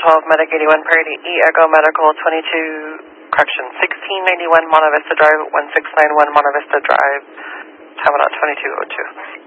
Medic 81 Prairie E Echo Medical 1691 Monte Vista Drive, 1691 Monte Vista Drive, time out 2202.